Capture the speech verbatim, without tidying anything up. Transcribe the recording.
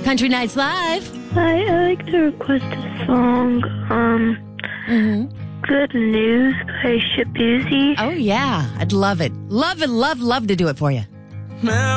Country Nights Live. Hi, I'd like to request a song, um, Mm-hmm. Good News by Shabuzi. Oh, yeah. I'd love it. Love it, love, love to do it for you.